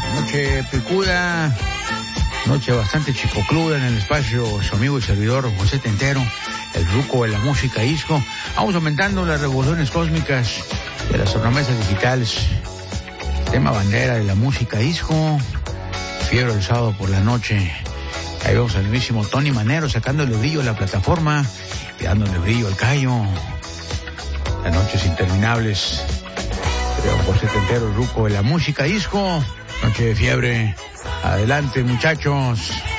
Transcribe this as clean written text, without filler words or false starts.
Noche picuda, noche bastante chicocluda en el espacio, su amigo y servidor José Tentero, el ruco de la música disco. Vamos aumentando las revoluciones cósmicas de las tornamesas digitales. Tema bandera de la música disco, fiebre el sábado por la noche. Ahí vemos al mismísimo Tony Manero sacándole brillo a la plataforma y dándole brillo al callo. Las noches interminables de don José Tentero, el ruco de la música disco. Noche de fiebre. Adelante, muchachos.